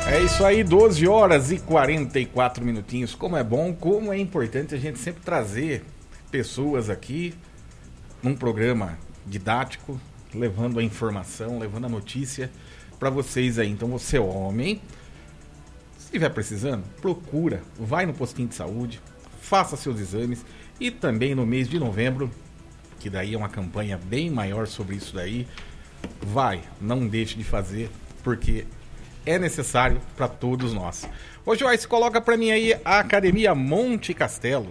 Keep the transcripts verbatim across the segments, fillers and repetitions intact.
É isso aí, doze horas e quarenta e quatro minutinhos. Como é bom, como é importante a gente sempre trazer pessoas aqui num programa didático, levando a informação, levando a notícia para vocês aí. Então você, homem, se estiver precisando, procura, vai no postinho de saúde, faça seus exames e também no mês de novembro, que daí é uma campanha bem maior sobre isso daí, vai, não deixe de fazer, porque é necessário para todos nós. Ô Joyce, coloca para mim aí a Academia Monte Castelo.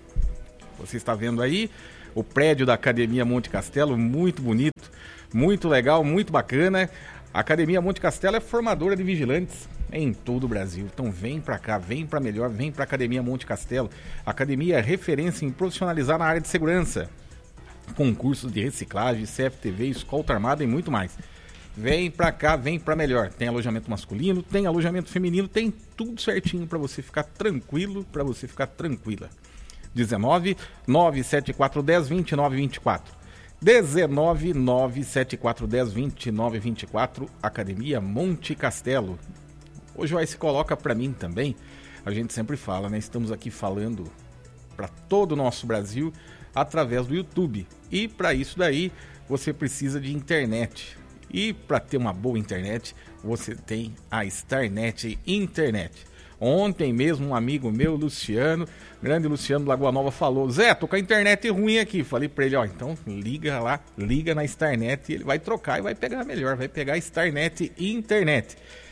Você está vendo aí o prédio da Academia Monte Castelo, muito bonito, muito legal, muito bacana. A Academia Monte Castelo é formadora de vigilantes em todo o Brasil. Então vem para cá, vem para melhor, vem para a Academia Monte Castelo. A academia é referência em profissionalizar na área de segurança. Concursos de reciclagem, C F T V, escolta armada e muito mais. Vem pra cá, vem pra melhor. Tem alojamento masculino, tem alojamento feminino, tem tudo certinho pra você ficar tranquilo, pra você ficar tranquila. dezenove, nove sete quatro, dez, vinte e nove, vinte e quatro. dezenove, nove sete quatro, dez, vinte e nove, vinte e quatro, Academia Monte Castelo. Hoje vai se coloca pra mim também. A gente sempre fala, né? Estamos aqui falando pra todo o nosso Brasil através do YouTube. E pra isso daí, você precisa de internet. E para ter uma boa internet, você tem a Starnet Internet. Ontem mesmo um amigo meu, Luciano, grande Luciano do Lagoa Nova, falou: Zé, tô com a internet ruim aqui. Falei para ele, ó, então liga lá, liga na Starnet e ele vai trocar e vai pegar melhor, vai pegar a Starnet Internet.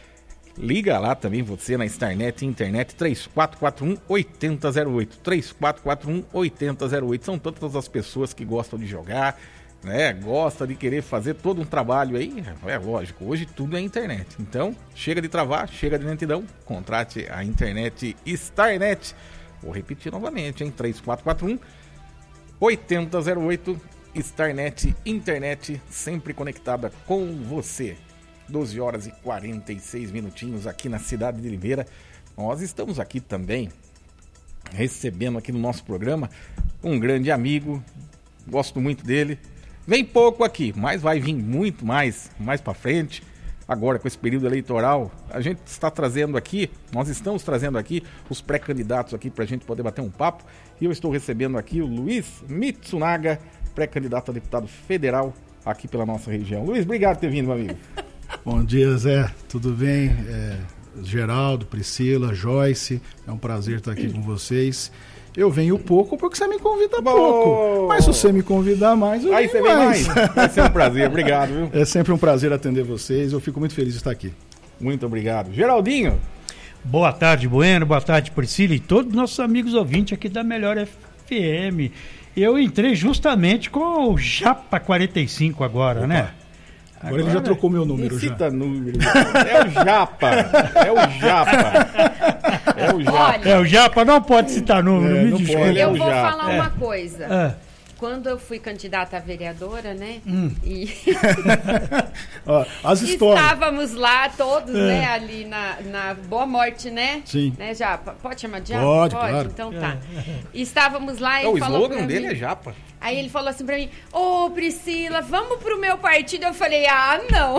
Liga lá também você na Starnet Internet, três quatro quatro um, oito zero zero oito, três quatro quatro um, oito zero zero oito. São todas as pessoas que gostam de jogar, né, gosta de querer fazer todo um trabalho aí, é lógico, hoje tudo é internet. Então, chega de travar, chega de lentidão, contrate a internet Starnet. Vou repetir novamente, hein, três quatro quatro um, oito zero zero oito, Starnet Internet, sempre conectada com você. doze horas e quarenta e seis minutinhos aqui na cidade de Limeira. Nós estamos aqui também, recebendo aqui no nosso programa, um grande amigo, gosto muito dele. Vem pouco aqui, mas vai vir muito mais, mais para frente. Agora, com esse período eleitoral, a gente está trazendo aqui, nós estamos trazendo aqui os pré-candidatos aqui para a gente poder bater um papo. E eu estou recebendo aqui o Luiz Mitsunaga, pré-candidato a deputado federal aqui pela nossa região. Luiz, obrigado por ter vindo, meu amigo. Bom dia, Zé. Tudo bem? É, Geraldo, Priscila, Joyce, é um prazer estar aqui com vocês. Eu venho pouco porque você me convida Bom. pouco. Mas se você me convidar mais, eu Aí venho você mais. vem mais. Vai ser um prazer, obrigado, viu? É sempre um prazer atender vocês, eu fico muito feliz de estar aqui. Muito obrigado. Geraldinho. Boa tarde, Bueno, boa tarde, Priscila e todos os nossos amigos ouvintes aqui da Melhor F M. Eu entrei justamente com o Japa quarenta e cinco agora, Opa. né? Agora, Agora ele já trocou meu número já. Cita número. É o Japa. É o Japa. É o Japa. Olha, é o Japa, não pode citar número, é, me não desculpa. pode. Eu É vou Japa. falar É. uma coisa. É. Quando eu fui candidata a vereadora, né? Hum. E Ó, as histórias. estávamos lá todos, É. né? Ali na, na Boa Morte, né? Sim. Né, Japa? Pode chamar de Japa? Pode, claro. Então tá. E estávamos lá e É, o ele falou slogan pra dele mim, é Japa. Aí ele falou assim pra mim: Ô, Priscila, vamos pro meu partido? Eu falei: ah, não.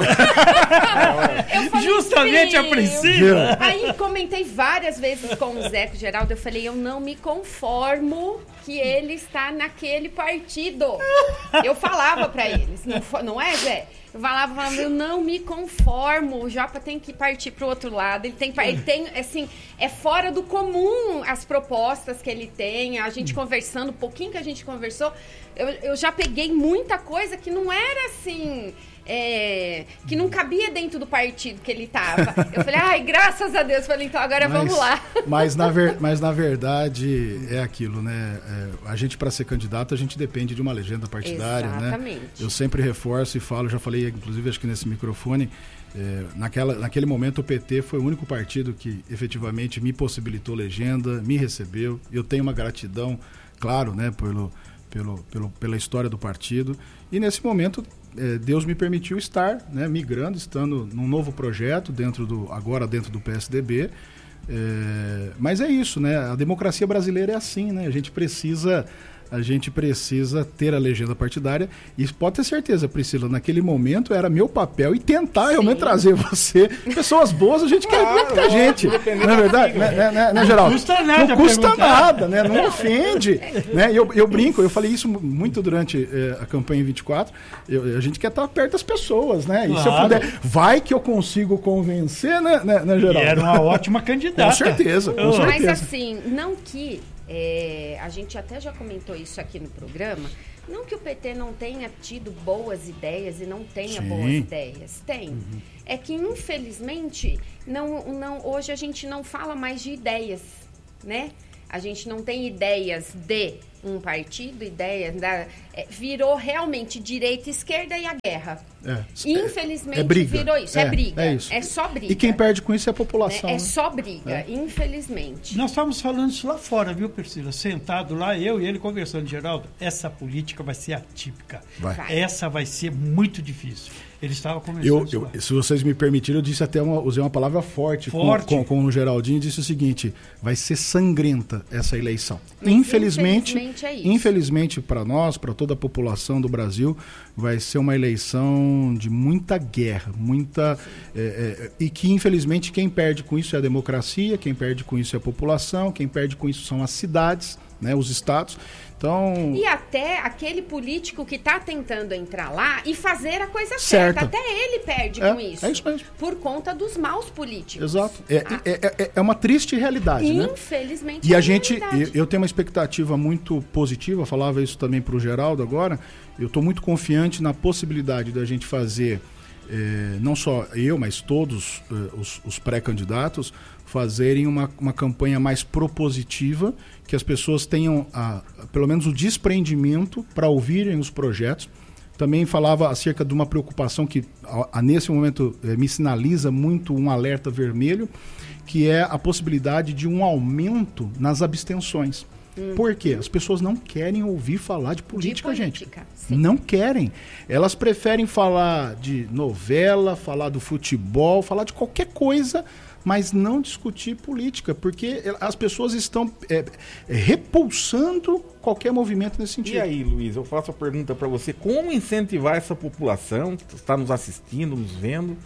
Eu falei, Justamente a "Sim." Priscila. Aí comentei várias vezes com o Zé, com o Geraldo, eu falei: eu não me conformo que ele está naquele partido. Eu falava pra eles, não, fo- não é, Zé? Eu falava, falava, eu não me conformo, o Japa tem que partir pro outro lado, ele tem, ele tem, assim, é fora do comum as propostas que ele tem, a gente conversando, um pouquinho que a gente conversou, eu, eu já peguei muita coisa que não era assim... É, que não cabia dentro do partido que ele tava. Eu falei, ai, graças a Deus. Eu falei, então agora Mas, vamos lá. Mas na, ver, mas na verdade é aquilo, né? É, a gente, para ser candidato, a gente depende de uma legenda partidária, Exatamente. né? Eu sempre reforço e falo, já falei, inclusive, acho que nesse microfone, é, naquela, naquele momento o P T foi o único partido que efetivamente me possibilitou legenda, me recebeu. Eu tenho uma gratidão, claro, né, pelo, pelo, pelo, pela história do partido. E nesse momento... Deus me permitiu estar, né, migrando, estando num novo projeto, dentro do, agora dentro do P S D B. É, mas é isso, né? A democracia brasileira é assim, né? A gente precisa a gente precisa ter a legenda partidária. E pode ter certeza, Priscila, naquele momento era meu papel e tentar Sim. realmente trazer você. Pessoas boas, a gente claro, quer muita gente. Não é verdade? Né, né, né, né, Geraldo? Não custa nada, não custa nada, né? Não ofende. Né? Eu, eu brinco, eu falei isso muito durante eh, a campanha vinte e quatro. Eu, a gente quer estar perto das pessoas, né? Claro. E se eu puder, vai que eu consigo convencer, né, né, né Geraldo? E era uma ótima candidata. Com certeza, com certeza. Mas assim, não que É, a gente até já comentou isso aqui no programa, não que o P T não tenha tido boas ideias e não tenha Sim. boas ideias, tem. Uhum. É que infelizmente não, não, hoje a gente não fala mais de ideias, né? A gente não tem ideias de um partido, ideias da, é, virou realmente direita e esquerda e a guerra. É, Infelizmente é briga. virou isso, é, é briga. É, isso. é só briga. E quem perde com isso é a população. É, é né? só briga, é. infelizmente. Nós estávamos falando isso lá fora, viu, Priscila? Sentado lá, eu e ele conversando, Geraldo, essa política vai ser atípica. Vai. Essa vai ser muito difícil. Ele estava conversando. Eu, eu, se vocês me permitirem, eu disse até uma, usei uma palavra forte, forte. Com, com, com o Geraldinho, disse o seguinte: vai ser sangrenta essa eleição. Mas infelizmente, infelizmente, é isso. infelizmente para nós, para toda a população do Brasil, vai ser uma eleição de muita guerra, muita é, é, e que infelizmente quem perde com isso é a democracia, quem perde com isso é a população, quem perde com isso são as cidades, né, os estados. Então... E até aquele político que está tentando entrar lá e fazer a coisa certa. certa. Até ele perde é, com isso. É isso mesmo. Por conta dos maus políticos. Exato. É, ah. é, é, é uma triste realidade, né? Infelizmente. E é a gente, realidade. eu, eu tenho uma expectativa muito positiva, falava isso também para o Geraldo agora. Eu estou muito confiante na possibilidade da gente fazer, eh, não só eu, mas todos eh, os, os pré-candidatos, fazerem uma, uma campanha mais propositiva, que as pessoas tenham a, pelo menos o desprendimento para ouvirem os projetos. Também falava acerca de uma preocupação que a, a, nesse momento eh, me sinaliza muito um alerta vermelho, que é a possibilidade de um aumento nas abstenções. Hum. Por quê? As pessoas não querem ouvir falar de política, de política gente. Sim. Não querem. Elas preferem falar de novela, falar do futebol, falar de qualquer coisa, mas não discutir política, porque as pessoas estão é, repulsando qualquer movimento nesse sentido. E aí, Luiz, eu faço a pergunta para você: como incentivar essa população que está nos assistindo, nos vendo,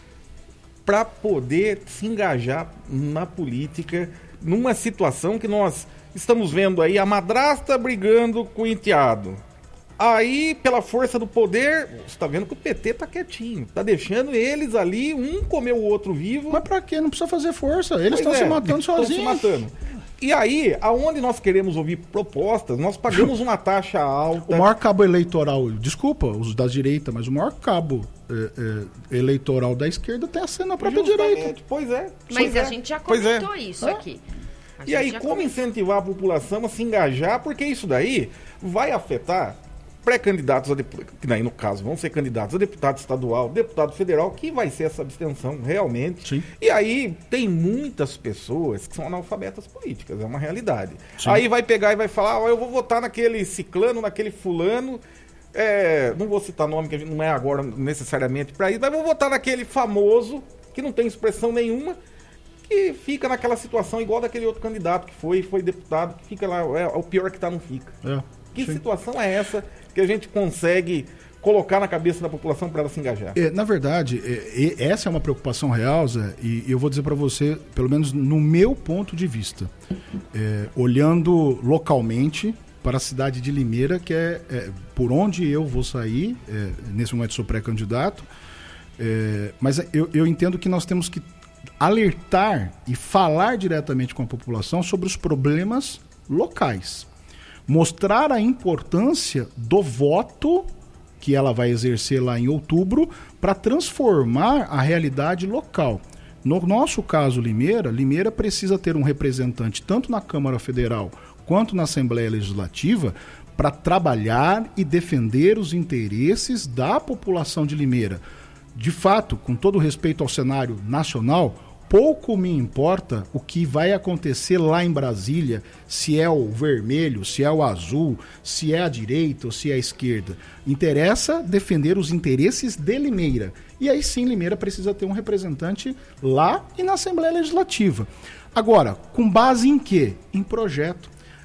para poder se engajar na política, numa situação que nós estamos vendo aí a madrasta brigando com o enteado? Aí, pela força do poder, você está vendo que o P T está quietinho, está deixando eles ali, um comer o outro vivo. Mas para quê? Não precisa fazer força, eles estão é, se matando sozinhos. Se matando. E aí, aonde nós queremos ouvir propostas, nós pagamos uma taxa alta. O maior cabo eleitoral, desculpa, os da direita, mas o maior cabo é, é, eleitoral da esquerda tem a ser na própria Justamente. direita. Pois é. Mas pois a é. gente já comentou é. isso é. aqui. A e aí, como comentou. incentivar a população a se engajar? Porque isso daí vai afetar pré-candidatos a deputado, que daí no caso vão ser candidatos a deputado estadual, deputado federal, que vai ser essa abstenção realmente. Sim. E aí tem muitas pessoas que são analfabetas políticas, é uma realidade. Sim. Aí vai pegar e vai falar, ó, eu vou votar naquele ciclano, naquele fulano, é, não vou citar nome, que a gente não é agora necessariamente para isso, mas vou votar naquele famoso, que não tem expressão nenhuma, que fica naquela situação igual daquele outro candidato que foi, foi deputado, que fica lá, é, o pior que tá não fica. É. Que Sim. situação é essa que a gente consegue colocar na cabeça da população para ela se engajar? É, na verdade, é, é, essa é uma preocupação real, Zé, e eu vou dizer para você, pelo menos no meu ponto de vista, é, olhando localmente para a cidade de Limeira, que é, é por onde eu vou sair, é, nesse momento sou pré-candidato, é, mas eu, eu entendo que nós temos que alertar e falar diretamente com a população sobre os problemas locais. Mostrar a importância do voto que ela vai exercer lá em outubro para transformar a realidade local. No nosso caso, Limeira, Limeira precisa ter um representante tanto na Câmara Federal quanto na Assembleia Legislativa para trabalhar e defender os interesses da população de Limeira. De fato, com todo respeito ao cenário nacional, pouco me importa o que vai acontecer lá em Brasília, se é o vermelho, se é o azul, se é a direita ou se é a esquerda. Interessa defender os interesses de Limeira. E aí sim, Limeira precisa ter um representante lá e na Assembleia Legislativa. Agora, com base em quê? Em projeto.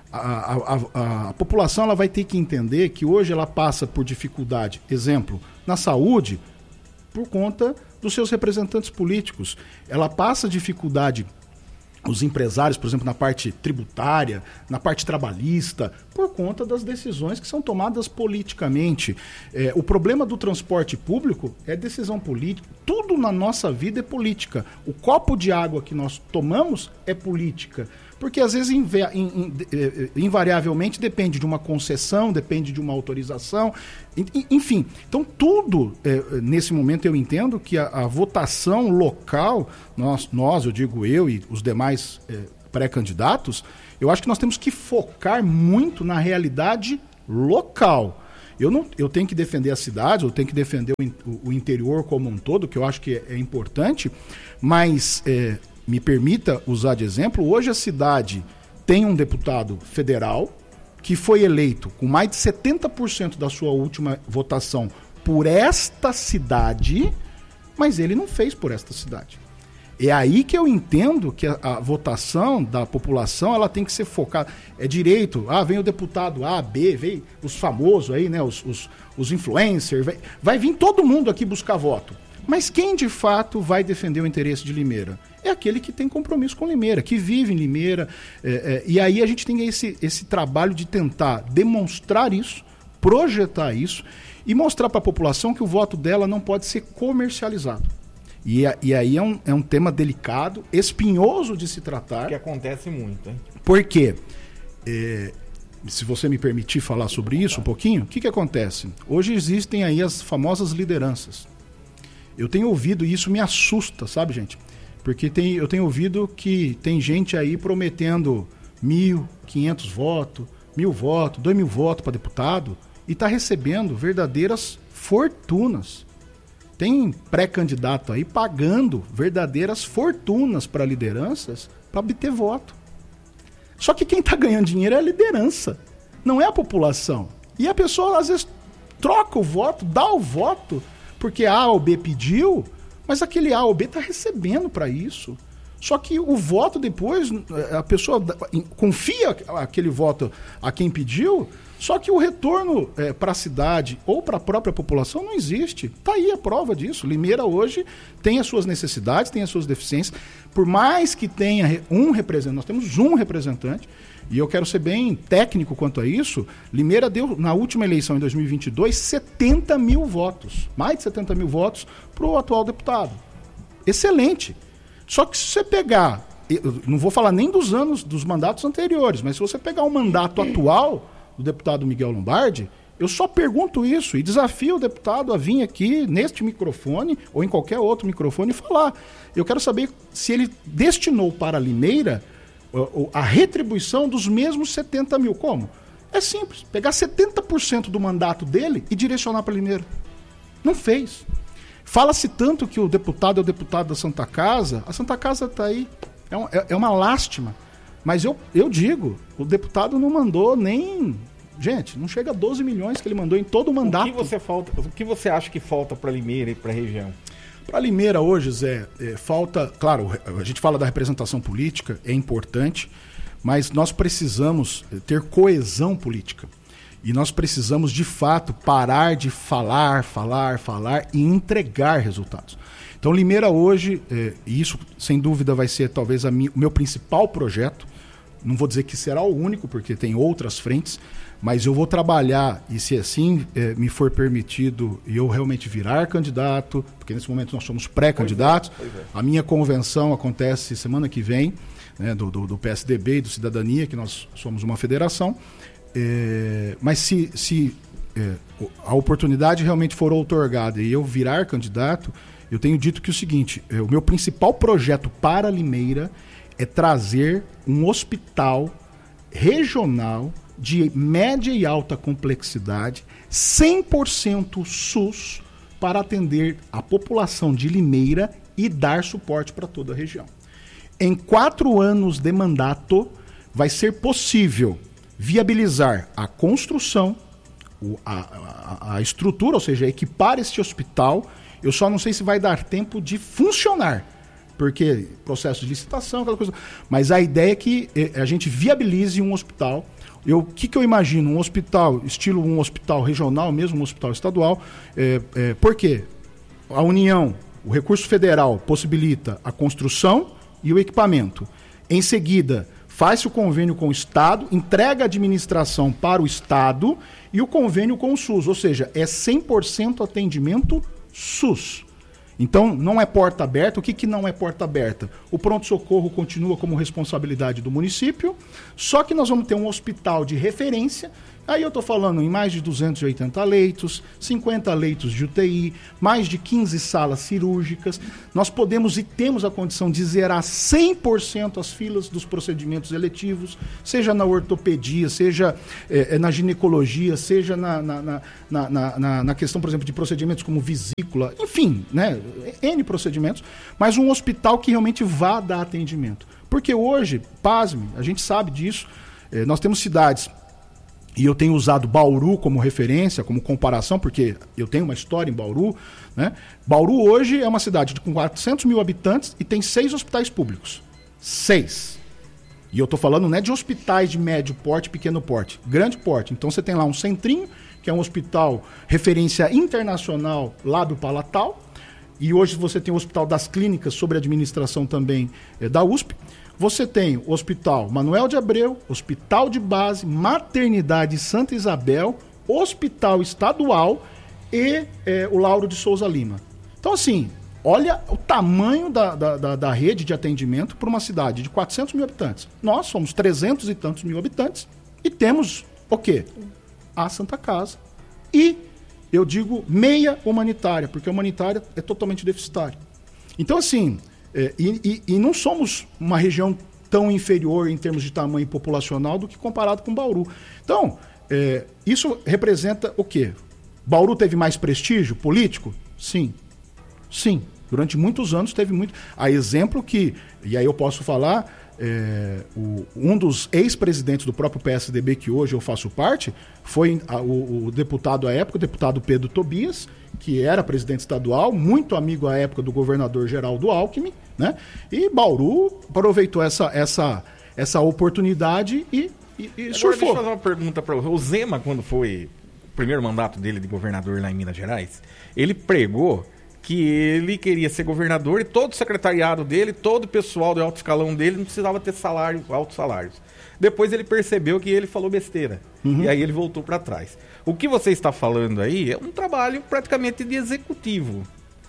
A, a, a, a população ela vai ter que entender que hoje ela passa por dificuldade, exemplo, na saúde, por conta dos seus representantes políticos. Ela passa dificuldade, os empresários, por exemplo, na parte tributária, na parte trabalhista, por conta das decisões que são tomadas politicamente. É, o problema do transporte público é decisão política. Tudo na nossa vida é política. O copo de água que nós tomamos é política. Porque, às vezes, inv- in, in, invariavelmente, depende de uma concessão, depende de uma autorização, enfim. Então, tudo, é, nesse momento, eu entendo que a, a votação local, nós, nós, eu digo eu e os demais é, pré-candidatos, eu acho que nós temos que focar muito na realidade local. Eu, não, eu tenho que defender a cidade, eu tenho que defender o, o interior como um todo, que eu acho que é, é importante, mas... É, me permita usar de exemplo, hoje a cidade tem um deputado federal que foi eleito com mais de setenta por cento da sua última votação por esta cidade, mas ele não fez por esta cidade. É aí que eu entendo que a, a votação da população ela tem que ser focada. É direito, ah, vem o deputado A, B, vem os famosos aí, né, os, os, os influencers, vai, vai vir todo mundo aqui buscar voto. Mas quem de fato vai defender o interesse de Limeira? É aquele que tem compromisso com Limeira, que vive em Limeira. É, é, e aí a gente tem esse, esse trabalho de tentar demonstrar isso, projetar isso e mostrar para a população que o voto dela não pode ser comercializado. E, e aí é um, é um tema delicado, espinhoso de se tratar. Que acontece muito, hein? Por quê? É, se você me permitir falar sobre isso um pouquinho, o que, que acontece? Hoje existem aí as famosas lideranças. Eu tenho ouvido, e isso me assusta, sabe, gente? Porque tem, eu tenho ouvido que tem gente aí prometendo mil, quinhentos votos, mil votos, dois mil votos para deputado e está recebendo verdadeiras fortunas. Tem pré-candidato aí pagando verdadeiras fortunas para lideranças para obter voto. Só que quem está ganhando dinheiro é a liderança, não é a população. E a pessoa, às vezes, troca o voto, dá o voto, porque A ou B pediu, mas aquele A ou B está recebendo para isso. Só que o voto depois, a pessoa confia aquele voto a quem pediu, só que o retorno é, para a cidade ou para a própria população não existe. Está aí a prova disso. Limeira hoje tem as suas necessidades, tem as suas deficiências. Por mais que tenha um representante, nós temos um representante, e eu quero ser bem técnico quanto a isso, Limeira deu, na última eleição, em dois mil e vinte e dois, setenta mil votos, mais de setenta mil votos para o atual deputado. Excelente. Só que se você pegar, eu não vou falar nem dos anos, dos mandatos anteriores, mas se você pegar o mandato atual do deputado Miguel Lombardi, eu só pergunto isso e desafio o deputado a vir aqui neste microfone ou em qualquer outro microfone e falar. Eu quero saber se ele destinou para Limeira a retribuição dos mesmos setenta mil. Como? É simples, pegar setenta por cento do mandato dele e direcionar para Limeira. Não fez. Fala-se tanto que o deputado é o deputado da Santa Casa, a Santa Casa está aí, é, um, é, é uma lástima. Mas eu, eu digo, o deputado não mandou nem... Gente, não chega a doze milhões que ele mandou em todo o mandato. O que você, falta, o que você acha que falta para Limeira e para a região? Para Limeira hoje, Zé, é, falta... Claro, a gente fala da representação política, é importante, mas nós precisamos ter coesão política. E nós precisamos, de fato, parar de falar, falar, falar e entregar resultados. Então, Limeira hoje, é, e isso, sem dúvida, vai ser talvez a minha, o meu principal projeto. Não vou dizer que será o único, porque tem outras frentes, mas eu vou trabalhar, e se assim é, me for permitido e eu realmente virar candidato, porque nesse momento nós somos pré-candidatos, pois é, pois é. A minha convenção acontece semana que vem, né, do, do, do P S D B e do Cidadania, que nós somos uma federação, é, mas se, se é, a oportunidade realmente for outorgada e eu virar candidato, eu tenho dito que o seguinte, é, o meu principal projeto para Limeira é trazer um hospital regional de média e alta complexidade, cem por cento SUS, para atender a população de Limeira e dar suporte para toda a região. Em quatro anos de mandato, vai ser possível viabilizar a construção, a, a, a estrutura, ou seja, equipar este hospital. Eu só não sei se vai dar tempo de funcionar, porque processo de licitação, aquela coisa. Mas a ideia é que a gente viabilize um hospital. O que, que eu imagino? Um hospital, estilo um hospital regional, mesmo um hospital estadual. É, é, por quê? A União, o recurso federal, possibilita a construção e o equipamento. Em seguida, faz-se o convênio com o Estado, entrega a administração para o Estado e o convênio com o SUS. Ou seja, é cem por cento atendimento SUS. Então, não é porta aberta. O que, que não é porta aberta? O pronto-socorro continua como responsabilidade do município, só que nós vamos ter um hospital de referência. Aí eu estou falando em mais de duzentos e oitenta leitos, cinquenta leitos de U T I, mais de quinze salas cirúrgicas. Nós podemos e temos a condição de zerar cem por cento as filas dos procedimentos eletivos, seja na ortopedia, seja eh, na ginecologia, seja na, na, na, na, na, na questão, por exemplo, de procedimentos como vesícula, enfim, né, N procedimentos, mas um hospital que realmente vá dar atendimento. Porque hoje, pasme, a gente sabe disso, eh, nós temos cidades. E eu tenho usado Bauru como referência, como comparação, porque eu tenho uma história em Bauru. Né? Bauru hoje é uma cidade com quatrocentos mil habitantes e tem seis hospitais públicos. Seis. E eu estou falando não é de hospitais de médio porte, pequeno porte, grande porte. Então você tem lá um Centrinho, que é um hospital referência internacional lábio-palatal. E hoje você tem o Hospital das Clínicas, sob administração também é, da U S P. Você tem o Hospital Manuel de Abreu, Hospital de Base, Maternidade Santa Isabel, Hospital Estadual e é, o Lauro de Souza Lima. Então, assim, olha o tamanho da, da, da, da rede de atendimento para uma cidade de quatrocentos mil habitantes. Nós somos trezentos e tantos mil habitantes e temos o quê? A Santa Casa. E, eu digo, meia humanitária, porque a humanitária é totalmente deficitária. Então, assim... É, e, e, e não somos uma região tão inferior em termos de tamanho populacional do que comparado com Bauru. Então, é, isso representa o quê? Bauru teve mais prestígio político? Sim. Sim. Durante muitos anos teve muito. A exemplo que, e aí eu posso falar, é, o, um dos ex-presidentes do próprio P S D B, que hoje eu faço parte, foi a, o, o deputado à época, o deputado Pedro Tobias, que era presidente estadual, muito amigo à época do governador Geraldo Alckmin, né? E Bauru aproveitou essa, essa, essa oportunidade e, e, e surfou. Deixa eu fazer uma pergunta para você. O Zema, quando foi o primeiro mandato dele de governador lá em Minas Gerais, ele pregou que ele queria ser governador e todo o secretariado dele, todo o pessoal do alto escalão dele não precisava ter salário, altos salários. Depois ele percebeu que ele falou besteira. Uhum. E aí ele voltou para trás. O que você está falando aí é um trabalho praticamente de executivo.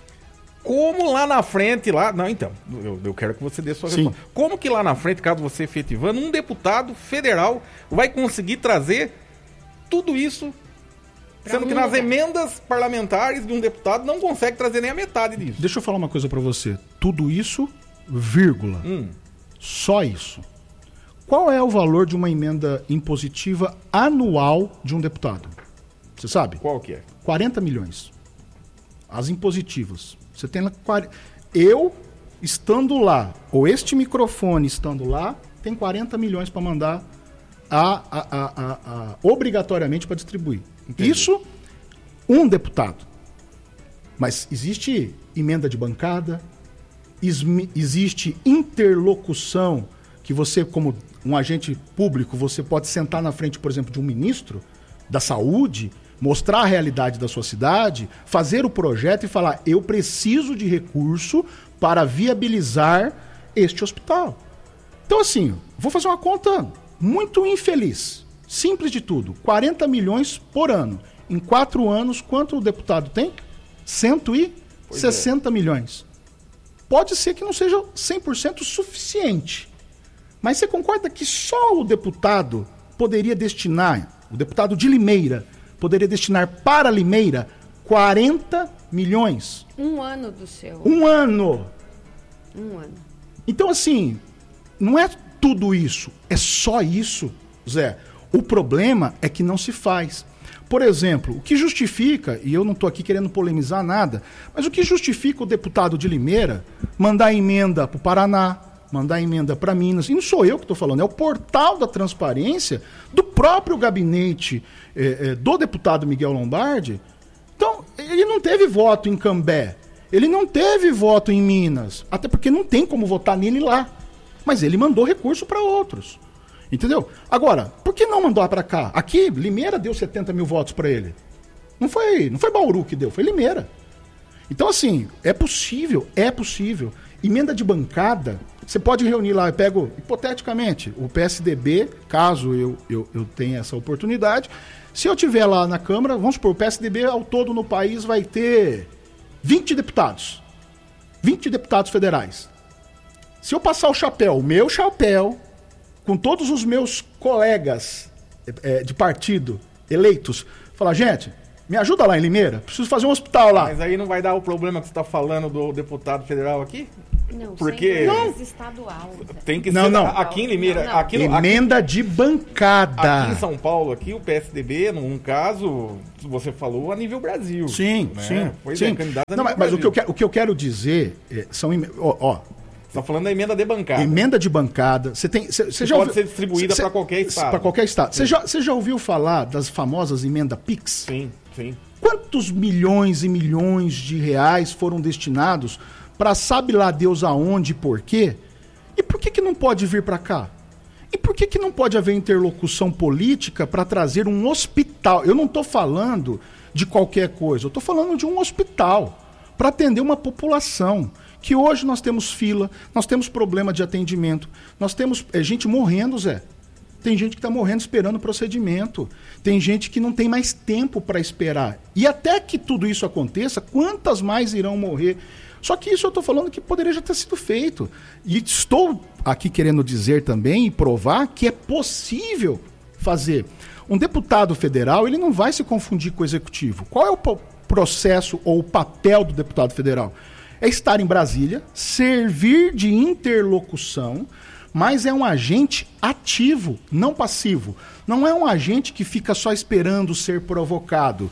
Como lá na frente, lá... Não, então, eu, eu quero que você dê sua resposta. Como que lá na frente, caso você efetivando, um deputado federal vai conseguir trazer tudo isso, pra sendo que nas emendas parlamentares de um deputado não consegue trazer nem a metade disso? Deixa eu falar uma coisa para você. Tudo isso, vírgula. Hum. Só isso. Qual é o valor de uma emenda impositiva anual de um deputado? Você sabe? Qual que é? quarenta milhões. As impositivas. Você tem lá... Eu, estando lá, ou este microfone estando lá, tem quarenta milhões para mandar a, a, a, a, a, obrigatoriamente para distribuir. Entendi. Isso, um deputado. Mas existe emenda de bancada, existe interlocução que você, como um agente público, você pode sentar na frente, por exemplo, de um ministro da saúde, mostrar a realidade da sua cidade, fazer o projeto e falar, eu preciso de recurso para viabilizar este hospital. Então, assim, vou fazer uma conta muito infeliz, simples de tudo, quarenta milhões por ano. Em quatro anos, quanto o deputado tem? cento e sessenta é. milhões. Pode ser que não seja cem por cento suficiente. Mas você concorda que só o deputado poderia destinar, o deputado de Limeira, poderia destinar para Limeira quarenta milhões? Um ano do seu. Um ano. Um ano. Então, assim, não é tudo isso, é só isso, Zé. O problema é que não se faz. Por exemplo, o que justifica, e eu não estou aqui querendo polemizar nada, mas o que justifica o deputado de Limeira mandar emenda para o Paraná, mandar emenda para Minas, e não sou eu que estou falando, é o portal da transparência do próprio gabinete é, é, do deputado Miguel Lombardi. Então, ele não teve voto em Cambé, Ele não teve voto em Minas, até porque não tem como votar nele lá. Mas ele mandou recurso para outros. Entendeu? Agora, por que não mandou para cá? Aqui, Limeira deu setenta mil votos para ele. Não foi, não foi Bauru que deu, foi Limeira. Então, assim, é possível, é possível. Emenda de bancada, você pode reunir lá, eu pego, hipoteticamente, o P S D B, caso eu, eu, eu tenha essa oportunidade, se eu tiver lá na Câmara, vamos supor, o P S D B ao todo no país vai ter vinte deputados. vinte deputados federais. Se eu passar o chapéu, o meu chapéu, com todos os meus colegas é, de partido eleitos, falar, gente, me ajuda lá em Limeira, preciso fazer um hospital lá. Mas aí não vai dar o problema que você está falando do deputado federal aqui? Não, porque não. Estadual. Tem que não, ser não. aqui em Limeira. Não, não. Aqui no, Emenda aqui, de bancada. Aqui em São Paulo, aqui o P S D B, num caso, você falou a nível Brasil. Sim, né? sim. Pois sim. é, candidato a não, nível mas Brasil. o que, eu quero, o que eu quero dizer é, são. Ó, ó, você está falando da emenda de bancada. Emenda de bancada. Você tem. Cê, cê já pode ouviu, ser distribuída para qualquer estado. Para qualquer estado. Você já, já ouviu falar das famosas emendas Pix? Sim, sim. Quantos milhões e milhões de reais foram destinados para sabe lá Deus aonde e por quê? E por que, que não pode vir para cá? E por que, que não pode haver interlocução política para trazer um hospital? Eu não estou falando de qualquer coisa, eu estou falando de um hospital para atender uma população. Que hoje nós temos fila, nós temos problema de atendimento, nós temos é, gente morrendo, Zé. Tem gente que está morrendo esperando o procedimento. Tem gente que não tem mais tempo para esperar. E até que tudo isso aconteça, quantas mais irão morrer? Só que isso eu estou falando que poderia já ter sido feito. E estou aqui querendo dizer também e provar que é possível fazer. Um deputado federal, ele não vai se confundir com o executivo. Qual é o processo ou o papel do deputado federal? É estar em Brasília, servir de interlocução, mas é um agente ativo, não passivo. Não é um agente que fica só esperando ser provocado.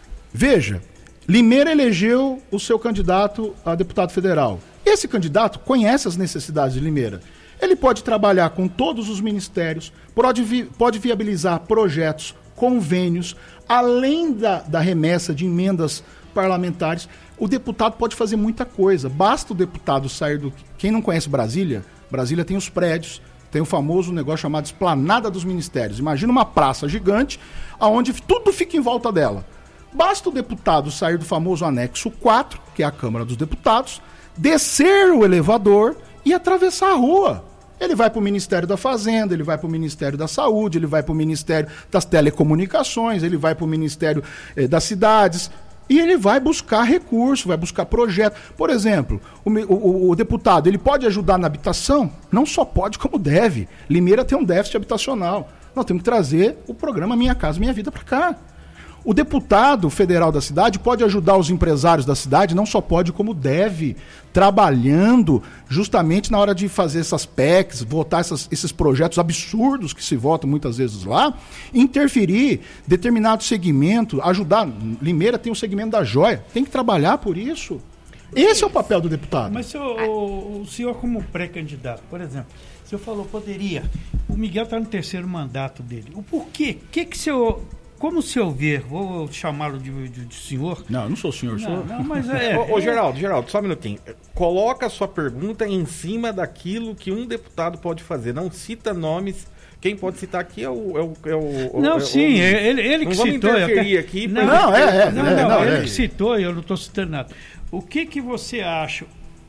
Veja, Limeira elegeu o seu candidato a deputado federal. Esse candidato conhece as necessidades de Limeira. Ele pode trabalhar com todos os ministérios, pode, vi, pode viabilizar projetos, convênios, além da, da remessa de emendas parlamentares. O deputado pode fazer muita coisa. Basta o deputado sair do... Quem não conhece Brasília... Brasília tem os prédios, tem o famoso negócio chamado Esplanada dos Ministérios. Imagina uma praça gigante, onde tudo fica em volta dela. Basta o deputado sair do famoso anexo quatro, que é a Câmara dos Deputados, descer o elevador e atravessar a rua. Ele vai para o Ministério da Fazenda, ele vai para o Ministério da Saúde, ele vai para o Ministério das Telecomunicações, ele vai para o Ministério eh, das Cidades... E ele vai buscar recurso, vai buscar projeto. Por exemplo, o, o, o deputado, ele pode ajudar na habitação? Não só pode, como deve. Limeira tem um déficit habitacional. Nós temos que trazer o programa Minha Casa Minha Vida para cá. O deputado federal da cidade pode ajudar os empresários da cidade, não só pode, como deve, trabalhando justamente na hora de fazer essas P E Cs, votar essas, esses projetos absurdos que se votam muitas vezes lá, interferir determinado segmento, ajudar. Limeira tem o segmento da joia, tem que trabalhar por isso. Esse é o papel do deputado. Mas senhor, o, o senhor como pré-candidato, por exemplo, o senhor falou, poderia, o Miguel está no terceiro mandato dele. O porquê? O que que o senhor... Como o senhor vê, vou chamá-lo de, de, de senhor. Não, eu não sou senhor, não, sou. Não, mas é. Ô, ô Geraldo, Geraldo, só um minutinho. Coloca a sua pergunta em cima daquilo que um deputado pode fazer. Não cita nomes. Quem pode citar aqui é o. É o, é o não, é sim, o, ele, ele não que vamos citou. interferir eu... aqui. Não, não, é, é, não, é, não, não, ele é. que citou e eu não estou citando nada. O que, que você acha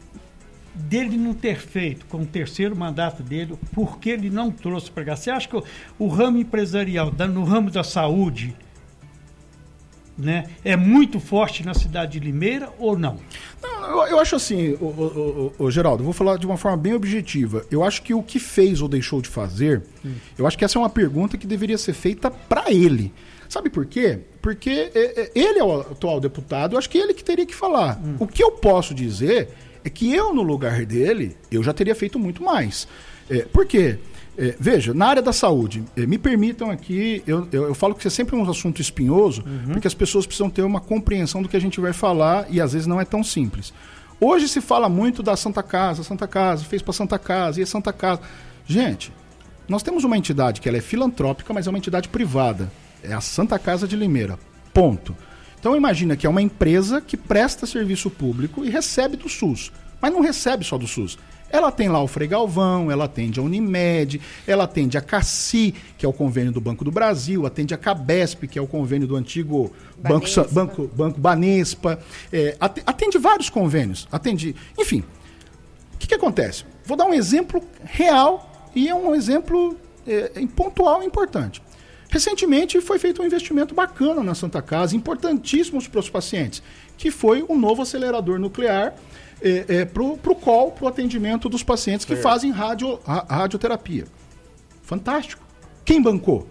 dele não ter feito com o terceiro mandato dele, porque ele não trouxe para cá? Você acha que o, o ramo empresarial, no ramo da saúde, né, é muito forte na cidade de Limeira ou não? Não, eu, eu acho assim, o, o, o, o Geraldo, eu vou falar de uma forma bem objetiva. Eu acho que o que fez ou deixou de fazer, hum. eu acho que essa é uma pergunta que deveria ser feita para ele. Sabe por quê? Porque é, é, ele é o atual deputado, eu acho que ele que teria que falar. Hum. O que eu posso dizer é que eu, no lugar dele, eu já teria feito muito mais. É, por quê? É, veja, na área da saúde, é, me permitam aqui, eu, eu, eu falo que isso é sempre um assunto espinhoso, uhum. porque as pessoas precisam ter uma compreensão do que a gente vai falar e às vezes não é tão simples. Hoje se fala muito da Santa Casa, Santa Casa, fez para Santa Casa, e a Santa Casa. Gente, nós temos uma entidade que ela é filantrópica, mas é uma entidade privada. É a Santa Casa de Limeira. Ponto. Então imagina que é uma empresa que presta serviço público e recebe do SUS, mas não recebe só do SUS. Ela tem lá o Frei Galvão, ela atende a Unimed, ela atende a CACI, que é o convênio do Banco do Brasil, atende a Cabesp, que é o convênio do antigo Banco, Banco, Banco Banespa, é, atende vários convênios, atende, enfim. O que, que acontece? Vou dar um exemplo real e é um exemplo é, pontual e importante. Recentemente foi feito um investimento bacana na Santa Casa, importantíssimo para os pacientes, que foi o novo acelerador nuclear é, é, para o C O L, para o atendimento dos pacientes que certo. fazem radio, a, radioterapia. Fantástico. Quem bancou?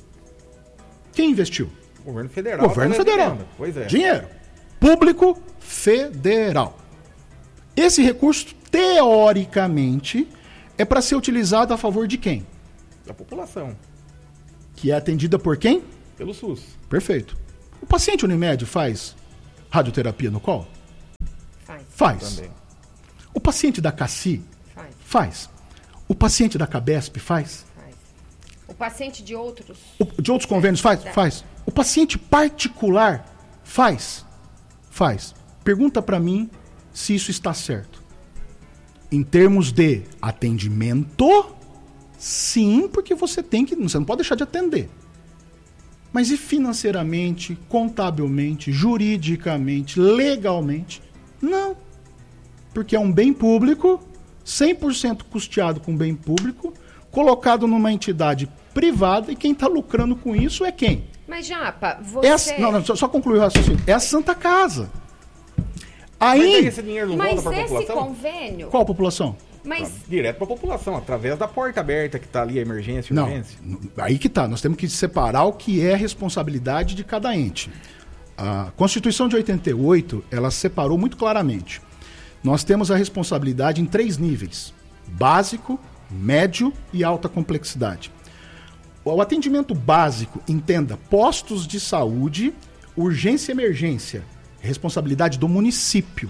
Quem investiu? Governo Federal. Governo Federal. Pois é. Dinheiro. Público federal. Esse recurso, teoricamente, é para ser utilizado a favor de quem? Da população. Que é atendida por quem? Pelo SUS. Perfeito. O paciente Unimed faz radioterapia no colo? Faz. Faz. Também. O paciente da CACI? Faz. Faz. O paciente da Cabesp faz? Faz. O paciente de outros? O, de outros convênios faz? Faz. O paciente particular faz? Faz. Pergunta para mim se isso está certo. Em termos de atendimento, sim, porque você tem que, você não pode deixar de atender. Mas e financeiramente, contabilmente, juridicamente, legalmente? Não. Porque é um bem público, cem por cento custeado com bem público, colocado numa entidade privada e quem está lucrando com isso é quem? Mas, Japa, você... É a, não, não, só, só concluir o raciocínio. É a Santa Casa. Aí... Mas esse dinheiro não Mas volta para a esse população? convênio... Qual população? Mas... Tá, direto para a população, através da porta aberta que está ali, a emergência, Não, urgência. aí que tá. Nós temos que separar o que é responsabilidade de cada ente. A Constituição de oitenta e oito, ela separou muito claramente. Nós temos a responsabilidade em três níveis: básico, médio e alta complexidade. O atendimento básico, entenda, postos de saúde, urgência e emergência, responsabilidade do município.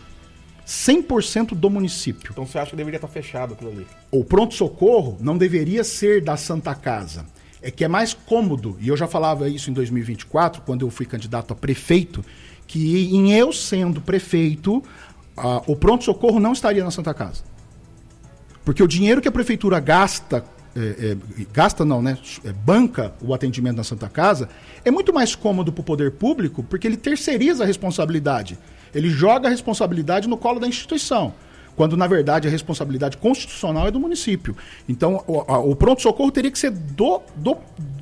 cem por cento do município. Então você acha que deveria estar fechado aquilo ali? O pronto-socorro não deveria ser da Santa Casa. É que é mais cômodo, e eu já falava isso em dois mil e vinte e quatro, quando eu fui candidato a prefeito, que em eu sendo prefeito, a, o pronto-socorro não estaria na Santa Casa. Porque o dinheiro que a prefeitura gasta, é, é, gasta não, né? É, banca o atendimento na Santa Casa, é muito mais cômodo para o poder público, porque ele terceiriza a responsabilidade. Ele joga a responsabilidade no colo da instituição, quando, na verdade, a responsabilidade constitucional é do município. Então, o, a, o pronto-socorro teria que ser do, do,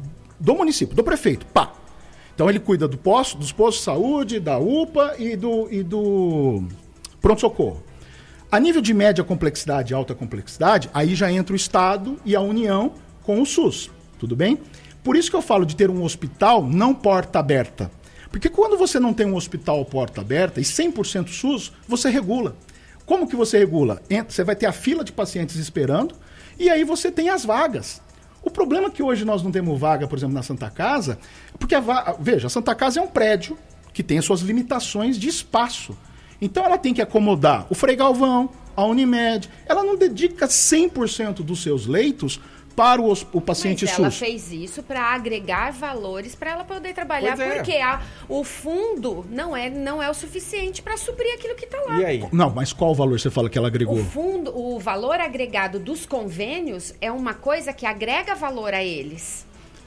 do município, do prefeito. Pá. Então, ele cuida do posto, dos postos de saúde, da U P A e do, e do pronto-socorro. A nível de média complexidade e alta complexidade, aí já entra o Estado e a União com o SUS. Tudo bem? Por isso que eu falo de ter um hospital não porta aberta. Porque quando você não tem um hospital porta aberta e cem por cento SUS, você regula. Como que você regula? Você vai ter a fila de pacientes esperando e aí você tem as vagas. O problema é que hoje nós não temos vaga, por exemplo, na Santa Casa, porque, a va... veja, a Santa Casa é um prédio que tem as suas limitações de espaço. Então ela tem que acomodar o Frei Galvão, a Unimed. Ela não dedica cem por cento dos seus leitos para o, o paciente Mas SUS. ela fez isso para agregar valores para ela poder trabalhar, Pois é. porque a, o fundo não é, não é o suficiente para suprir aquilo que está lá. E aí? Não, mas qual o valor você fala que ela agregou? O fundo, o valor agregado dos convênios é uma coisa que agrega valor a eles.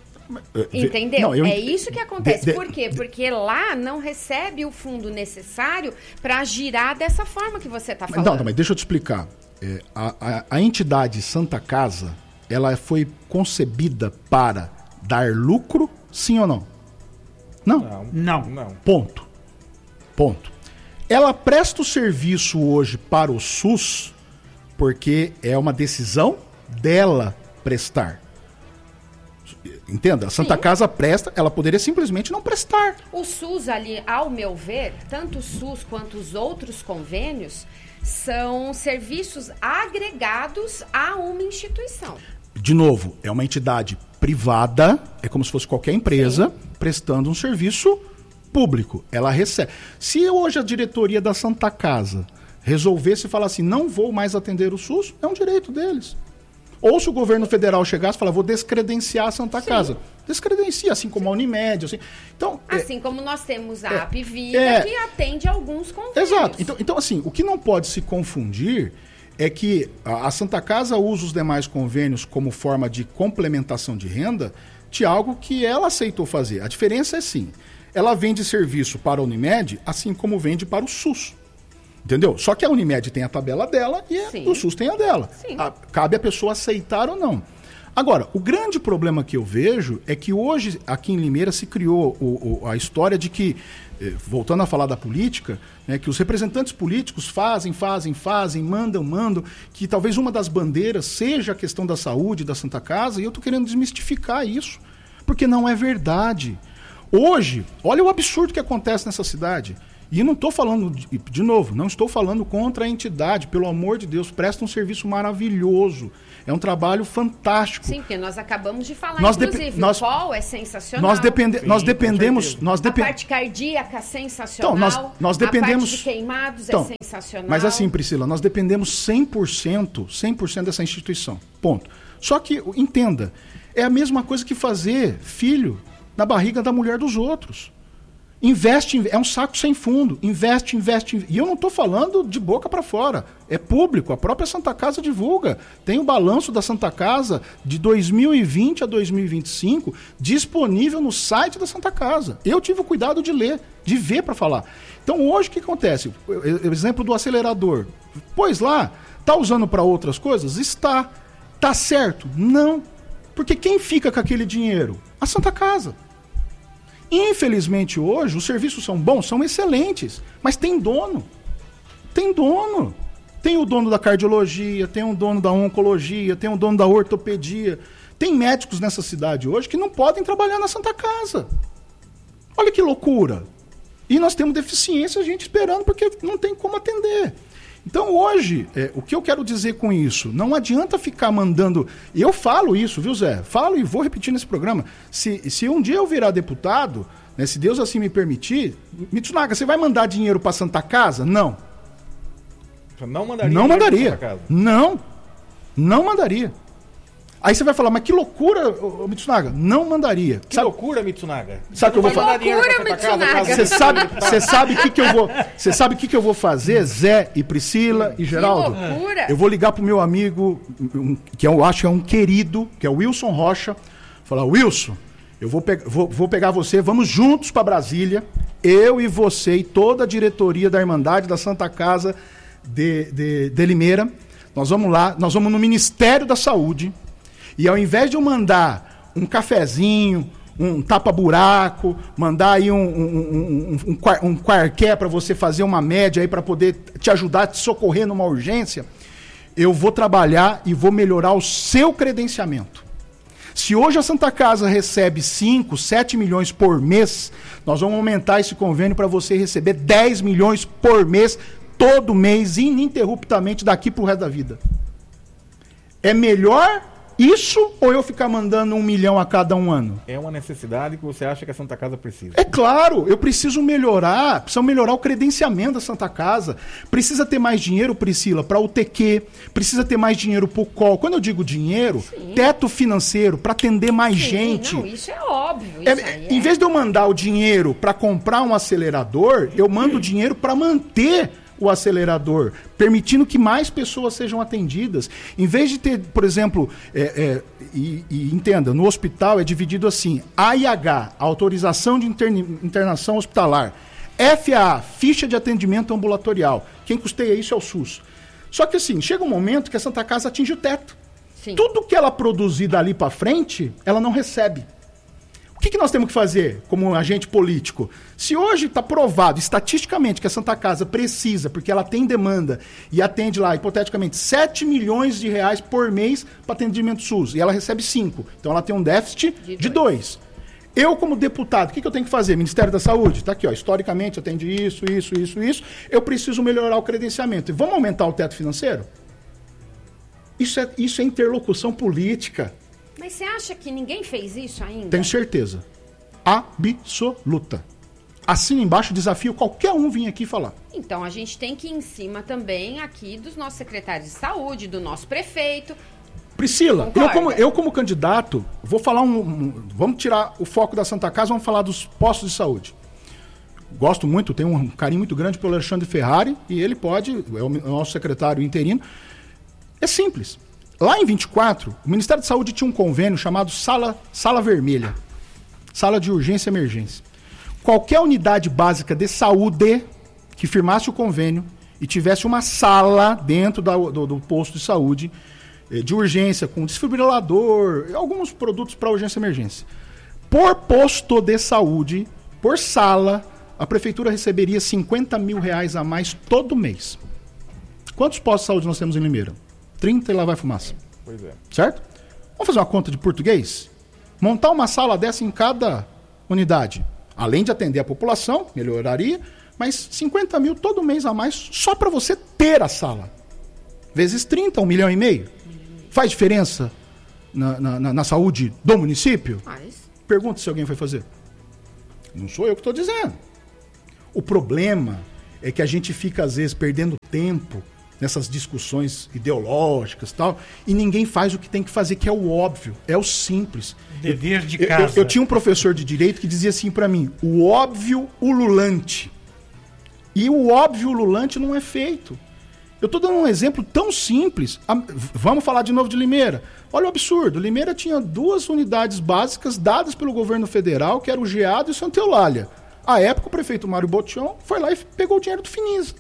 Eh, ve- Entendeu? Não, eu é ent- isso que acontece. de- de- Por quê? Porque lá não recebe o fundo necessário para girar dessa forma que você está Mas, falando. não, não, mas deixa eu te explicar. É, a, a- a entidade Santa Casa, ela foi concebida para dar lucro, sim ou não? Não. Não. Não. Não. Ponto. Ponto. Ela presta o serviço hoje para o SUS porque é uma decisão dela prestar. Entenda? A Santa Sim. Casa presta, ela poderia simplesmente não prestar. O SUS ali, ao meu ver, tanto o SUS quanto os outros convênios, são serviços agregados a uma instituição. De novo, é uma entidade privada, é como se fosse qualquer empresa, Sim. prestando um serviço público. Ela recebe. Se hoje a diretoria da Santa Casa resolvesse falar assim, não vou mais atender o SUS, é um direito deles. Ou se o governo federal chegasse e falar, vou descredenciar a Santa Sim. Casa. Descredencia, assim como a Unimed. Assim, então, Assim é, como nós temos a é, Apvida, é, que atende alguns convênios. Exato. Então, então, assim, o que não pode se confundir é que a, a Santa Casa usa os demais convênios como forma de complementação de renda de algo que ela aceitou fazer. A diferença é sim, ela vende serviço para a Unimed, assim como vende para o SUS. Entendeu? Só que a Unimed tem a tabela dela e Sim. o SUS tem a dela. Sim. A, cabe a pessoa aceitar ou não. Agora, o grande problema que eu vejo é que hoje, aqui em Limeira, se criou o, o, a história de que, eh, voltando a falar da política, né, que os representantes políticos fazem, fazem, fazem, mandam, mandam, que talvez uma das bandeiras seja a questão da saúde da Santa Casa, e eu estou querendo desmistificar isso, porque não é verdade. Hoje, olha o absurdo que acontece nessa cidade. E não estou falando, de, de novo, não estou falando contra a entidade, pelo amor de Deus, presta um serviço maravilhoso. É um trabalho fantástico. Sim, porque nós acabamos de falar, Nós inclusive, depe- nós- o P O L é sensacional. Nós, depende, Sim, nós com dependemos... certeza. Nós A depen- parte cardíaca sensacional. Então, nós- nós dependemos- A parte de queimados Então, é sensacional. Mas assim, Priscila, nós dependemos cem por cento, cem por cento dessa instituição. Ponto. Só que, entenda, é a mesma coisa que fazer filho na barriga da mulher dos outros. Investe, é um saco sem fundo. Investe, investe. investe. E eu não estou falando de boca para fora. É público. A própria Santa Casa divulga. Tem o balanço da Santa Casa de dois mil e vinte a dois mil e vinte e cinco disponível no site da Santa Casa. Eu tive o cuidado de ler, de ver para falar. Então hoje o que acontece? O exemplo do acelerador. Pois lá, está usando para outras coisas? Está. Está certo? Não. Porque quem fica com aquele dinheiro? A Santa Casa. Infelizmente hoje os serviços são bons, são excelentes, mas tem dono. Tem dono. Tem o dono da cardiologia, tem o dono da oncologia, tem o dono da ortopedia. Tem médicos nessa cidade hoje que não podem trabalhar na Santa Casa. Olha que loucura. E nós temos deficiência, a gente esperando porque não tem como atender. Então hoje, é, o que eu quero dizer com isso? Não adianta ficar mandando... Eu falo isso, viu, Zé? Falo e vou repetir nesse programa. Se, se um dia eu virar deputado, né, se Deus assim me permitir, Mitsunaga, você vai mandar dinheiro para Santa Casa? Não. Não mandaria. Não mandaria. Pra casa. Não. Não mandaria. Aí você vai falar, mas que loucura, ô, ô, Mitsunaga. Não mandaria. Que Sabe- loucura, Mitsunaga. Sabe o que eu vou Vai mandar falar? dinheiro pra Loucura, Santa Casa, Mitsunaga. caso- Você sabe, você sabe o que, que eu vou. Você sabe o que, que eu vou fazer, Zé e Priscila e Geraldo? Que loucura. Eu vou ligar pro meu amigo, um, que eu acho que é um querido, que é o Wilson Rocha. Falar, Wilson, eu vou, pe vou, vou pegar você, vamos juntos para Brasília. Eu e você e toda a diretoria da Irmandade da Santa Casa de, de, de Limeira. Nós vamos lá, nós vamos no Ministério da Saúde. E ao invés de eu mandar um cafezinho, um tapa-buraco, mandar aí um, um, um, um, um, um quarqué para você fazer uma média aí para poder te ajudar, te socorrer numa urgência, eu vou trabalhar e vou melhorar o seu credenciamento. Se hoje a Santa Casa recebe cinco, sete milhões por mês, nós vamos aumentar esse convênio para você receber dez milhões por mês, todo mês, ininterruptamente, daqui para o resto da vida. É melhor isso ou eu ficar mandando um milhão a cada um ano? É uma necessidade que você acha que a Santa Casa precisa. É claro, eu preciso melhorar, preciso melhorar o credenciamento da Santa Casa. Precisa ter mais dinheiro, Priscila, para o T Q, precisa ter mais dinheiro para o C O L. Quando eu digo dinheiro, Sim. teto financeiro, para atender mais Sim, gente. Não, isso é óbvio. É, Isso aí em é. vez de eu mandar o dinheiro para comprar um acelerador, eu mando o dinheiro para manter o acelerador, permitindo que mais pessoas sejam atendidas. Em vez de ter, por exemplo, é, é, e, e entenda, no hospital é dividido assim, A I H, autorização de interni- internação hospitalar, F A A, ficha de atendimento ambulatorial. Quem custeia isso é o SUS. Só que assim, chega um momento que a Santa Casa atinge o teto. Sim. Tudo que ela produzir dali para frente, ela não recebe. O que, que nós temos que fazer como agente político? Se hoje está provado estatisticamente que a Santa Casa precisa, porque ela tem demanda e atende lá, hipoteticamente, sete milhões de reais por mês para atendimento SUS, e ela recebe cinco. Então ela tem um déficit De de dois. Eu, como deputado, o que, que eu tenho que fazer? Ministério da Saúde, está aqui, ó, historicamente atende isso, isso, isso, isso. Eu preciso melhorar o credenciamento. E vamos aumentar o teto financeiro? Isso é, isso é interlocução política. Mas você acha que ninguém fez isso ainda? Tenho certeza. Absoluta. Assina embaixo, desafio qualquer um vir aqui falar. Então a gente tem que ir em cima também aqui dos nossos secretários de saúde, do nosso prefeito. Priscila, Concorda? eu como, eu como candidato, vou falar um, um... Vamos tirar o foco da Santa Casa, vamos falar dos postos de saúde. Gosto muito, tenho um carinho muito grande pelo Alexandre Ferrari, e ele pode, é o nosso secretário interino. É simples. Lá em vinte e quatro, o Ministério da Saúde tinha um convênio chamado Sala, Sala Vermelha. Sala de Urgência e Emergência. Qualquer unidade básica de saúde que firmasse o convênio e tivesse uma sala dentro da, do, do posto de saúde, de urgência, com desfibrilador, alguns produtos para urgência e emergência. Por posto de saúde, por sala, a prefeitura receberia cinquenta mil reais a mais todo mês. Quantos postos de saúde nós temos em Limeira? trinta e lá vai fumaça. Pois é. Certo? Vamos fazer uma conta de português? Montar uma sala dessa em cada unidade. Além de atender a população, melhoraria, mas cinquenta mil todo mês a mais só para você ter a sala. Vezes trinta, um milhão e meio. Faz diferença na, na, na saúde do município? Faz. Pergunta se alguém foi fazer. Não sou eu que estou dizendo. O problema é que a gente fica, às vezes, perdendo tempo nessas discussões ideológicas e tal, e ninguém faz o que tem que fazer, que é o óbvio, é o simples. Dever de Eu- casa. Eu, eu tinha um professor de direito que dizia assim para mim, o óbvio ululante. E o óbvio ululante não é feito. Eu estou dando um exemplo tão simples. A- Vamos falar de novo de Limeira. Olha o absurdo. Limeira tinha duas unidades básicas dadas pelo governo federal, que era o GEADO e o Santa Eulália. À época, o prefeito Mário Botion foi lá e pegou o dinheiro do Finisa.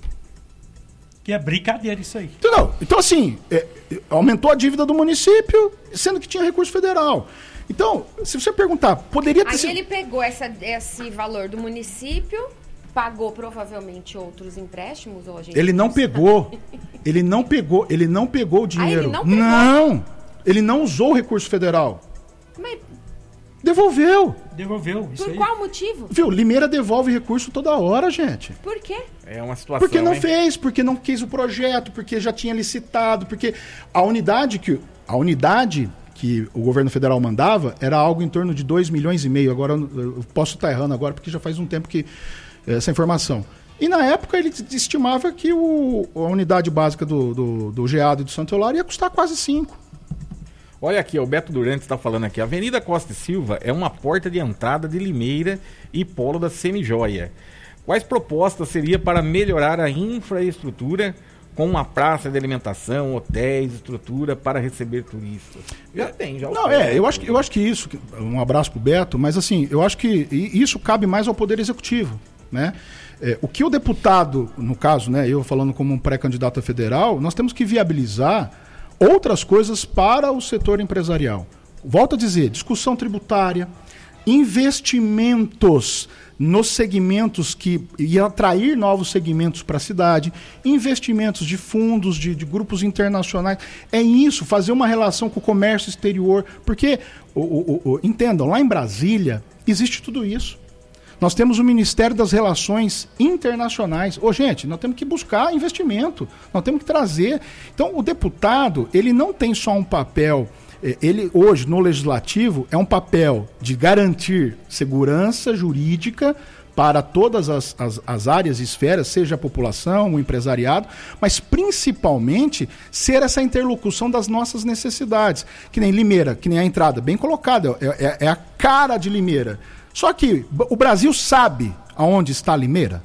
Que é brincadeira isso aí. Entendeu? Então, assim, é, é, aumentou a dívida do município, sendo que tinha recurso federal. Então, se você perguntar, poderia ter Aí sido... ele pegou essa, esse valor do município, pagou provavelmente outros empréstimos, ou a gente Ele não sabe. pegou. Ele não pegou. Ele não pegou o dinheiro. ele não pegou? Não. Ele não usou o recurso federal. Mas Devolveu. Devolveu isso por aí. qual motivo? Viu? Limeira devolve recurso toda hora, gente. Por quê? É uma situação. Porque não hein? fez, porque não quis o projeto, porque já tinha licitado, porque a unidade que a unidade que o governo federal mandava era algo em torno de dois milhões e meio. Agora eu eu posso estar errando agora, porque já faz um tempo que essa informação. E na época ele estimava que o, a unidade básica do, do, do GEADO e do Santa Eulália ia custar quase cinco. Olha aqui, o Beto Durante está falando aqui. A Avenida Costa e Silva é uma porta de entrada de Limeira e polo da Semijoia. Quais propostas seria para melhorar a infraestrutura com uma praça de alimentação, hotéis, estrutura para receber turistas? Já tem, já. Não, é, eu acho, que- eu acho que isso, que- um abraço pro Beto, mas assim, eu acho que i- isso cabe mais ao Poder Executivo, né? É, o que o deputado, no caso, né, eu falando como um pré-candidato a federal, nós temos que viabilizar outras coisas para o setor empresarial. Volto a dizer, discussão tributária, investimentos nos segmentos que e atrair novos segmentos para a cidade, investimentos de fundos, de, de grupos internacionais. É isso, fazer uma relação com o comércio exterior. Porque, o, o, o, entendam, lá em Brasília existe tudo isso. Nós temos o Ministério das Relações Internacionais. Ô, gente, nós temos que buscar investimento, nós temos que trazer. Então, o deputado, ele não tem só um papel, eh, ele hoje, no Legislativo, é um papel de garantir segurança jurídica para todas as, as, as áreas e esferas, seja a população, o empresariado, mas principalmente ser essa interlocução das nossas necessidades. Que nem Limeira, que nem a entrada, bem colocada, é, é, é a cara de Limeira. Só que b- o Brasil sabe aonde está Limeira?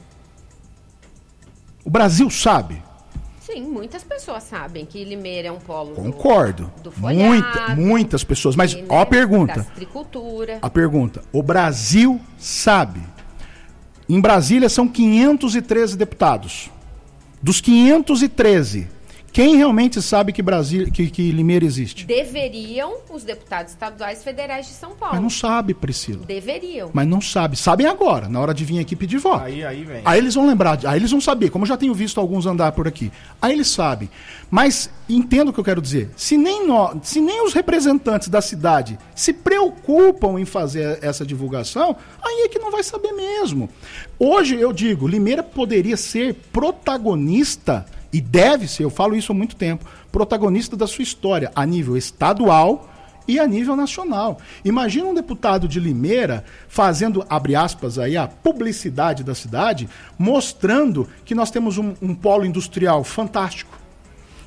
O Brasil sabe. Sim, muitas pessoas sabem que Limeira é um polo do- Concordo. do folhado, Muita, muitas pessoas. Mas, e, ó a né, pergunta. da citricultura. A pergunta. O Brasil sabe. Em Brasília são quinhentos e treze deputados. Dos quinhentos e treze, quem realmente sabe que, Brasília, que, que Limeira existe? Deveriam os deputados estaduais e federais de São Paulo. Mas não sabe, Priscila. Deveriam. Mas não sabe. Sabem agora, na hora de vir aqui pedir voto. Aí, aí vem. Aí eles vão lembrar, de- aí eles vão saber, como eu já tenho visto alguns andar por aqui. Aí eles sabem. Mas entendo o que eu quero dizer. Se nem, nós, se nem os representantes da cidade se preocupam em fazer essa divulgação, aí é que não vai saber mesmo. Hoje eu digo, Limeira poderia ser protagonista, e deve ser, eu falo isso há muito tempo, protagonista da sua história a nível estadual e a nível nacional. Imagina um deputado de Limeira fazendo, abre aspas aí, a publicidade da cidade, mostrando que nós temos um, um polo industrial fantástico,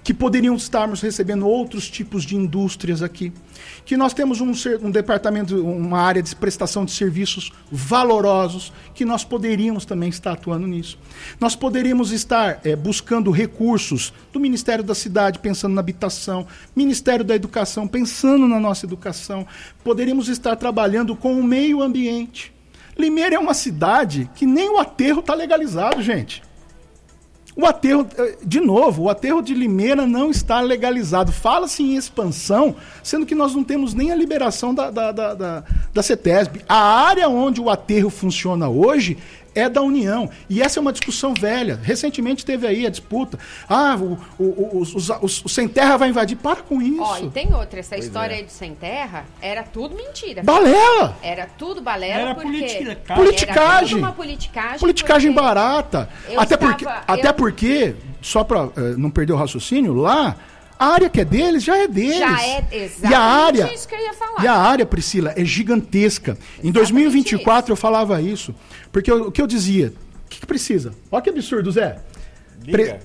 que poderiam estarmos recebendo outros tipos de indústrias aqui, que nós temos um, um departamento, uma área de prestação de serviços valorosos, que nós poderíamos também estar atuando nisso. Nós poderíamos estar é, buscando recursos do Ministério da Cidade, pensando na habitação, Ministério da Educação, pensando na nossa educação, poderíamos estar trabalhando com o meio ambiente. Limeira é uma cidade que nem o aterro está legalizado, gente. O aterro, de novo, o aterro de Limeira não está legalizado. Fala-se em expansão, sendo que nós não temos nem a liberação da, da, da, da, da CETESB. A área onde o aterro funciona hoje é da União. E essa é uma discussão velha. Recentemente teve aí a disputa. Ah, o, o, o, os, os, o Sem Terra vai invadir. Para com isso. Ó, e tem outra. Essa Pois história é. aí do Sem Terra era tudo mentira. Balela! Era tudo balela. Era porque politica- Era politicagem. tudo uma politicagem. Politicagem porque barata. eu Até, estava- porque, eu- até porque, só para não perder o raciocínio, lá, a área que é deles já é deles. Já é exatamente e a área, isso que eu ia falar. E a área, Priscila, é gigantesca. Em dois mil e vinte e quatro eu falava isso. Porque eu- o que eu dizia? O que, que precisa? Olha que absurdo, Zé. Diga.